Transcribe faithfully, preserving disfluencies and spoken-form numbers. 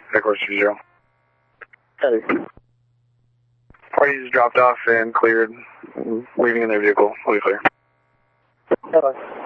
Echo two zero. Heavy. Parties dropped off and cleared, leaving in their vehicle, fully clear. Bye-bye.